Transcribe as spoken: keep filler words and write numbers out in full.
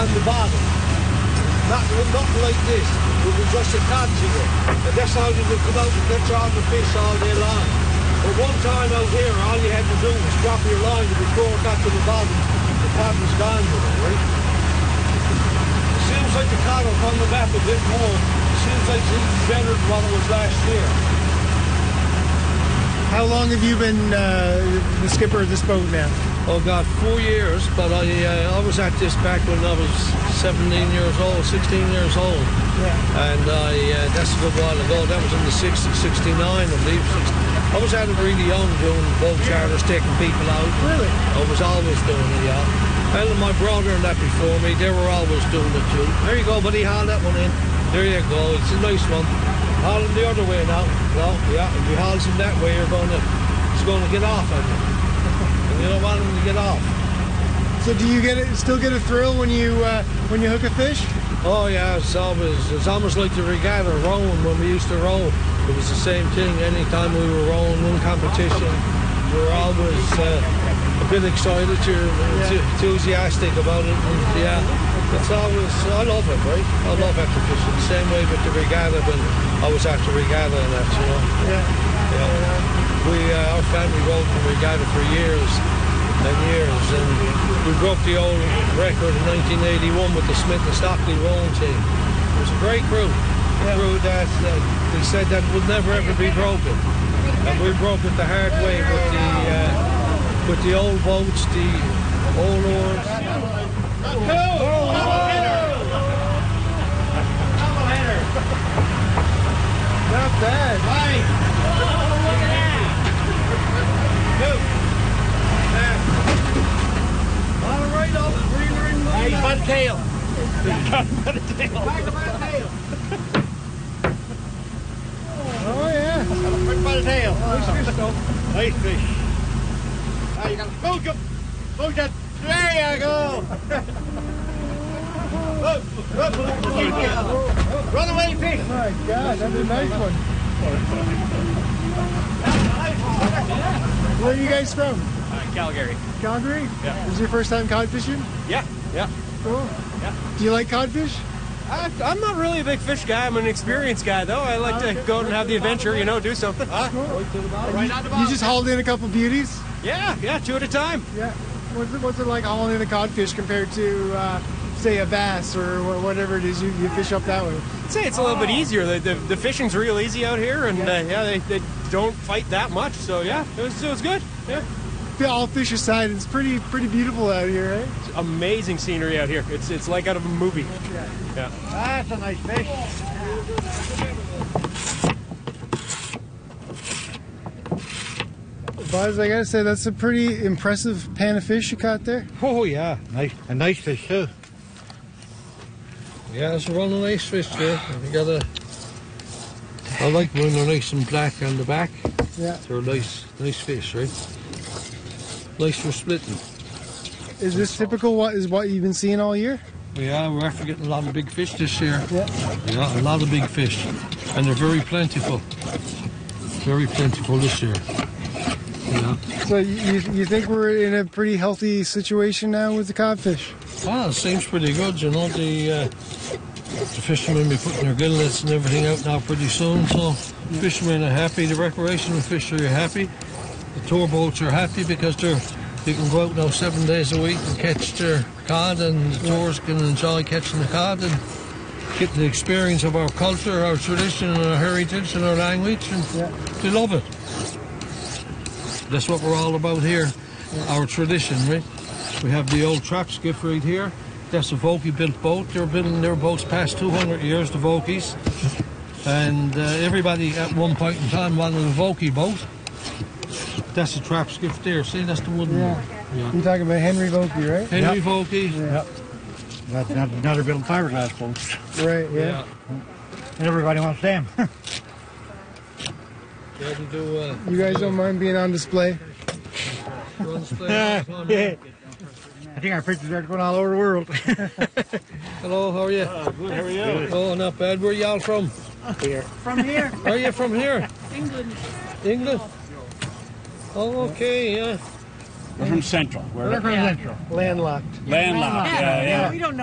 on the bottom. Not, nothing like this. It was just a consider. And that's how you would come out and catch all the fish all day long. But one time out here, all you had to do was drop your line, and before it got to the bottom, the cod was gone with it, right? It seems like the cod will come back a bit more. It seems like it's even better than what it was last year. How long have you been uh, the skipper of this boat now? Oh God, four years, but I uh, I was at this back when I was seventeen years old, sixteen years old. Yeah. And I, uh, that's a good while ago. That was in the sixties, sixty-nine, I believe. I was at it really young doing boat charters, taking people out. Really? I was always doing it, yeah. And my brother and that before me, they were always doing it too. There you go, buddy, haul that one in. There you go, it's a nice one. Haul him the other way now. No, yeah, if you haul him that way, you're going to, it's going to get off on you. And you don't want him to get off. So do you get it, still get a thrill when you uh, when you hook a fish? Oh yeah, it's always it's almost like the regatta rowing when we used to row. It was the same thing. Anytime we were rowing in competition, we were always uh, a bit excited, you're Yeah. enthusiastic about it. And yeah, it's always I love it, right? I love at the fishing. Same way with the regatta when I was at the regatta and that, you know. Yeah. Yeah. We uh, our family rowed the regatta for years. Ten years, and we broke the old record in nineteen eighty-one with the Smith and Stockley rowing team. It was a great crew, a Yeah. crew that uh, they said that would never ever be broken, and we broke it the hard way with the uh, with the old boats, the old oars. Not bad. All right, all the greener and Hey, greener. by the tail. By the tail. Oh yeah. Right by the tail. Nice fish though. Nice fish. Now you gotta poke him. Poke that. There you go. Look, look, look. Run away, fish. Oh my God, that's a nice one. Where are you guys from? Uh, Calgary. Calgary? Yeah. This is your first time cod fishing? Yeah, yeah. Cool. Yeah. Do you like codfish? I, I'm not really a big fish guy. I'm an experienced guy, though. I like to go out and have the adventure, you know, do something. Huh? Right on the bottom. You just hauled in a couple beauties? Yeah, yeah, two at a time. Yeah. What's it, what's it like hauling in a codfish compared to, uh, say, a bass or wh- whatever it is you, you fish up that way? I'd say it's a little bit easier. The, the, the fishing's real easy out here, and uh, yeah, they, they don't fight that much. So yeah, it was, it was good. Yeah. All fish aside, it's pretty pretty beautiful out here, right? It's amazing scenery out here. It's it's like out of a movie. Yeah. Yeah. That's a nice fish. Buzz, I gotta say, that's a pretty impressive pan of fish you caught there. Oh yeah, nice. A nice fish too. Yeah, it's a running nice fish there. You got a. I like when they're nice and black on the back. Yeah. They're nice, nice fish, right? Nice for splitting. Is this typical what is what you've been seeing all year? Yeah, we're after getting a lot of big fish this year. Yeah. Yeah, a lot of big fish. And they're very plentiful. Very plentiful this year. Yeah. So you, you you think we're in a pretty healthy situation now with the codfish? Well, it seems pretty good, you know. The, uh, the fishermen be putting their gillnets and everything out now pretty soon, so fishermen are happy. The recreational fishery are happy. The tour boats are happy because they're they can go out now seven days a week and catch their cod, and the tours can enjoy catching the cod and get the experience of our culture, our tradition, and our heritage and our language, and Yeah. they love it. That's what we're all about here, our tradition, right? We have the old trap skiff right here. That's a Vokey built boat. They're building their boats past two hundred years, the Vokeys. And uh, everybody at one point in time wanted a Vokey boat. That's a trap skiff there. See, that's the wooden Yeah. one. Yeah. You're talking about Henry Vokey, right? Henry Vokey. Yeah. That's not, now they're building fiberglass boats. Right. Yeah. And everybody wants them. Yeah, they do, uh, You guys don't mind being on display? run display all the time, yeah. I think our pictures are going all over the world. Hello, how are you? Good, how are you? Oh, not bad. Where y'all from? Here. From here, Are you from here? England. England? Oh, okay, yeah. We're from Central. We're We're from Central. Landlocked. landlocked. Yeah, yeah. We don't know.